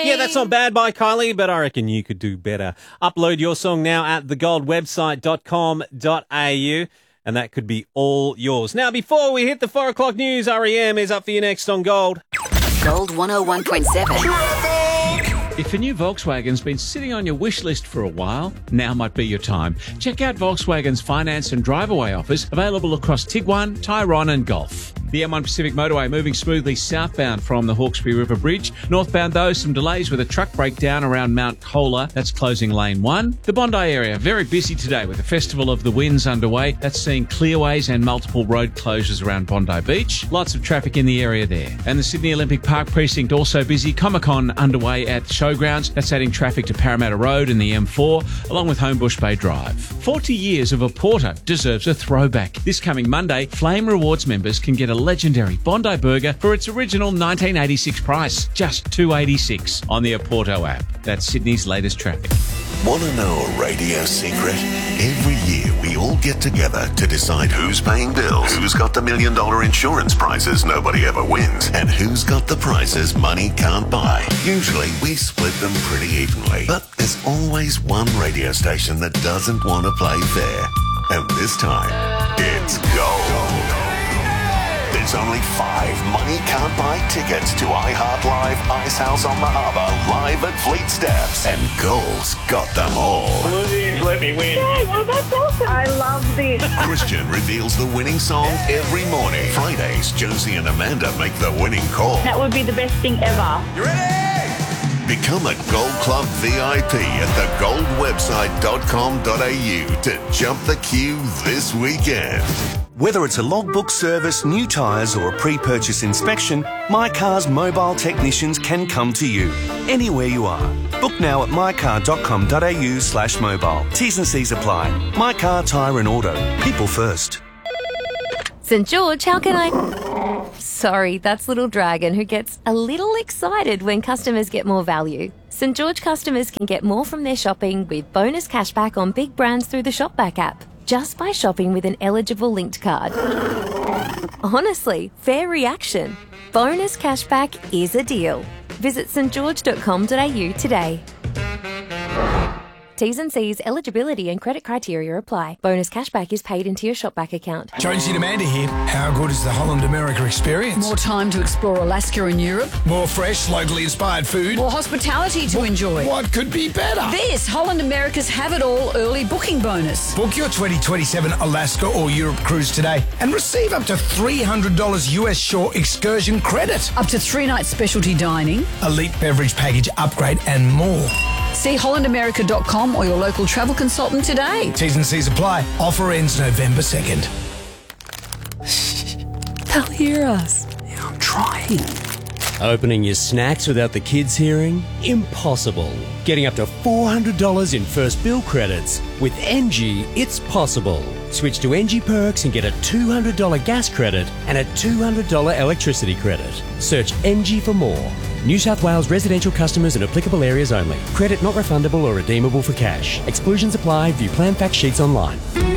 Yeah, that's not bad by Kylie, but I reckon you could do better. Upload your song now at thegoldwebsite.com.au, and that could be all yours. Now, before we hit the 4 o'clock news, REM is up for you next on Gold. Gold 101.7. If a new Volkswagen's been sitting on your wish list for a while, now might be your time. Check out Volkswagen's finance and drive-away offers available across Tiguan, Tyrone and Golf. The M1 Pacific Motorway moving smoothly southbound from the Hawkesbury River Bridge. Northbound, though, some delays with a truck breakdown around Mount Colah. That's closing lane 1. The Bondi area, very busy today with the Festival of the Winds underway. That's seeing clearways and multiple road closures around Bondi Beach. Lots of traffic in the area there. And the Sydney Olympic Park precinct also busy. Comic-Con underway at Showgrounds. That's adding traffic to Parramatta Road and the M4, along with Homebush Bay Drive. 40 years of a Porter deserves a throwback. This coming Monday, Flame Rewards members can get a legendary Bondi burger for its original 1986 price, just $2.86 on the Aporto app. That's Sydney's latest traffic. Want to know a radio secret? Every year we all get together to decide who's paying bills, who's got the $1 million insurance prizes nobody ever wins, and who's got the prizes money can't buy. Usually we split them pretty evenly, but there's always one radio station that doesn't want to play fair. And this time, it's Gold. There's only 5 money can't buy tickets to iHeart Live, Ice House on the Harbour, live at Fleet Steps, and Gold's got them all. Please let me win. Yeah, well, that's awesome. I love this. Christian reveals the winning song every morning. Fridays, Josie and Amanda make the winning call. That would be the best thing ever. You ready? Become a Gold Club VIP at thegoldwebsite.com.au to jump the queue this weekend. Whether it's a logbook service, new tyres or a pre-purchase inspection, My Car's mobile technicians can come to you, anywhere you are. Book now at mycar.com.au/mobile. T's and C's apply. My Car, Tyre and Auto. People first. St George, how can I... Sorry, that's Little Dragon, who gets a little excited when customers get more value. St George customers can get more from their shopping with bonus cashback on big brands through the Shopback app, just by shopping with an eligible linked card. Honestly, fair reaction. Bonus cashback is a deal. Visit stgeorge.com.au today. T's and C's, eligibility and credit criteria apply. Bonus cashback is paid into your Shopback account. Jonesy and Amanda here. How good is the Holland America experience? More time to explore Alaska and Europe. More fresh, locally inspired food. More hospitality to enjoy. What could be better? This Holland America's Have It All early booking bonus. Book your 2027 Alaska or Europe cruise today and receive up to $300 US shore excursion credit. Up to 3-night specialty dining. Elite beverage package upgrade and more. See hollandamerica.com or your local travel consultant today. T's and C's apply. Offer ends November 2nd. They'll hear us. Yeah, I'm trying. Opening your snacks without the kids hearing? Impossible. Getting up to $400 in first bill credits. With NG, it's possible. Switch to NG Perks and get a $200 gas credit and a $200 electricity credit. Search NG for more. New South Wales residential customers in applicable areas only. Credit not refundable or redeemable for cash. Exclusions apply. View plan fact sheets online.